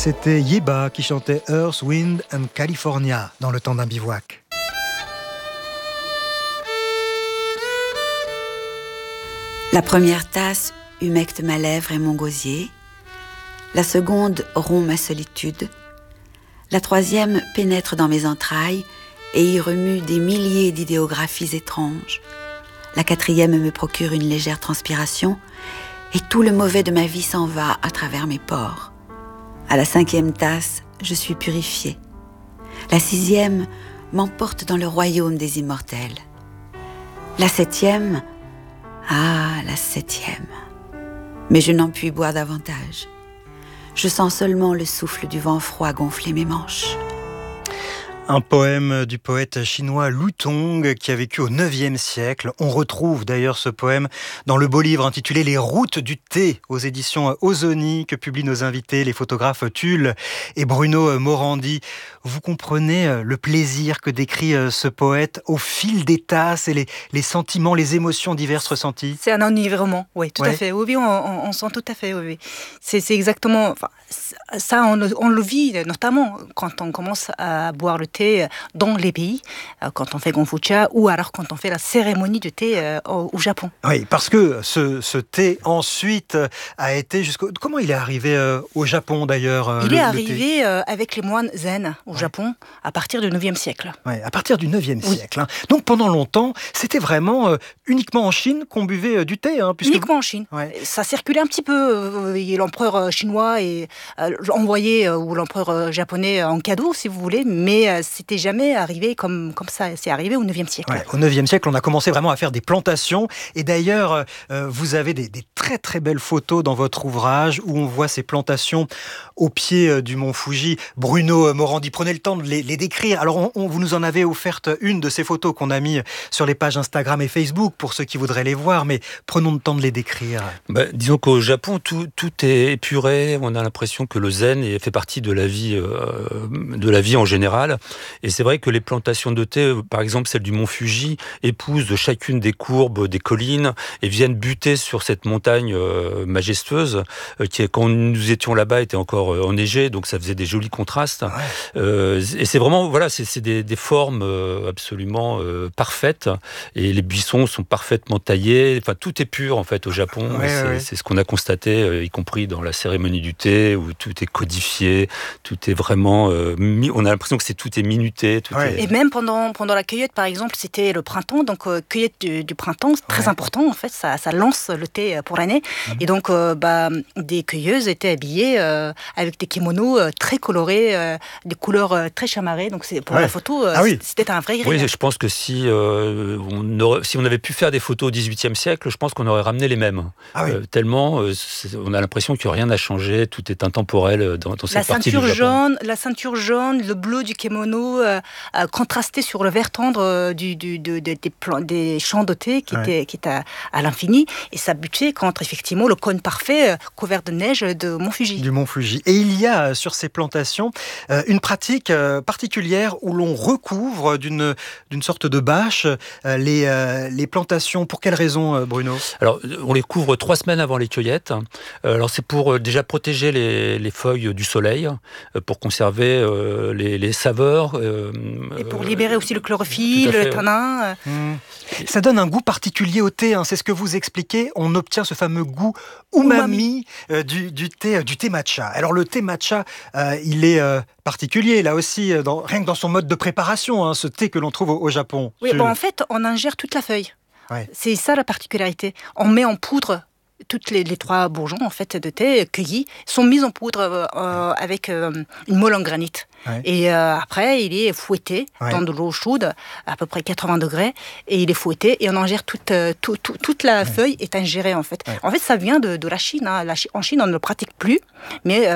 C'était Yeba qui chantait Earth, Wind and California dans le temps d'un bivouac. La première tasse humecte ma lèvre et mon gosier. La seconde rompt ma solitude. La troisième pénètre dans mes entrailles et y remue des milliers d'idéographies étranges. La quatrième me procure une légère transpiration et tout le mauvais de ma vie s'en va à travers mes pores. À la cinquième tasse, je suis purifiée. La sixième m'emporte dans le royaume des immortels. La septième, la septième. Mais je n'en puis boire davantage. Je sens seulement le souffle du vent froid gonfler mes manches. Un poème du poète chinois Lu Tong qui a vécu au IXe siècle. On retrouve d'ailleurs ce poème dans le beau livre intitulé Les routes du thé aux éditions Ozoni que publient nos invités, les photographes Tulle et Bruno Morandi. Vous comprenez le plaisir que décrit ce poète au fil des tasses et les sentiments, les émotions diverses ressenties. C'est un enivrement, oui, tout à fait. Oui, on sent tout à fait, oui. C'est exactement... Enfin, ça, on le vit notamment quand on commence à boire le thé dans les pays, quand on fait Gonfucha ou alors quand on fait la cérémonie du thé au Japon. Oui, parce que ce thé ensuite a été jusqu'au... Comment il est arrivé au Japon d'ailleurs Il est arrivé avec les moines zen au Japon à partir du IXe siècle. Oui, à partir du IXe siècle. Hein. Donc pendant longtemps, c'était vraiment uniquement en Chine qu'on buvait du thé. Hein, puisque... Uniquement en Chine. Ouais. Ça circulait un petit peu. L'empereur chinois envoyé ou l'empereur japonais en cadeau, si vous voulez, mais c'était jamais arrivé comme ça. C'est arrivé au IXe siècle. Ouais, au IXe siècle, on a commencé vraiment à faire des plantations. Et d'ailleurs, vous avez des très très belles photos dans votre ouvrage où on voit ces plantations au pied du mont Fuji. Bruno Morandi, prenez le temps de les décrire. Alors, vous nous en avez offerte une de ces photos qu'on a mis sur les pages Instagram et Facebook pour ceux qui voudraient les voir, mais prenons le temps de les décrire. Disons qu'au Japon, tout est épuré. On a l'impression que le zen fait partie de la vie en général. Et c'est vrai que les plantations de thé, par exemple celle du mont Fuji, épousent chacune des courbes, des collines, et viennent buter sur cette montagne majestueuse, qui, quand nous étions là-bas, était encore enneigée, donc ça faisait des jolis contrastes. Ouais. Et c'est vraiment, voilà, c'est des formes absolument parfaites, et les buissons sont parfaitement taillés. Enfin, tout est pur, en fait, au Japon. C'est ce qu'on a constaté, y compris dans la cérémonie du thé, où tout est codifié, tout est vraiment... on a l'impression que tout est minuté. Et même pendant la cueillette, par exemple, c'était le printemps, donc cueillette du printemps, c'est très important, en fait, ça lance le thé pour l'année. Et donc, des cueilleuses étaient habillées avec des kimonos très colorés, des couleurs très chamarrées. Donc, pour la photo, c'était un vrai réel. Oui, je pense que si on avait pu faire des photos au XVIIIe siècle, je pense qu'on aurait ramené les mêmes. Tellement, on a l'impression que rien n'a changé, tout est intemporel dans cette partie du Japon. La ceinture jaune, le bleu du kimono contrasté sur le vert tendre des champs de thé qui étaient à l'infini, et ça butait contre effectivement le cône parfait couvert de neige de Mont Fuji. Du Mont Fuji. Et il y a sur ces plantations une pratique particulière où l'on recouvre d'une sorte de bâche les plantations. Pour quelle raison, Bruno ? Alors, on les couvre 3 semaines avant les cueillettes. Alors, c'est pour déjà protéger les feuilles du soleil, pour conserver les saveurs. Et pour libérer aussi le chlorophylle, le tanin. Ça donne un goût particulier au thé, hein. C'est ce que vous expliquez. On obtient ce fameux goût umami du thé matcha. Alors le thé matcha, il est particulier là aussi, rien que dans son mode de préparation, hein, ce thé que l'on trouve au Japon. Oui, en fait, on ingère toute la feuille. C'est ça la particularité. On met en poudre toutes les 3 bourgeons en fait de thé cueillis sont mis en poudre avec une molle en granit. Et après, il est fouetté dans de l'eau chaude, à peu près 80 degrés, et il est fouetté et on ingère toute la feuille est ingérée en fait. En fait, ça vient de la Chine. Hein. En Chine, on ne le pratique plus, mais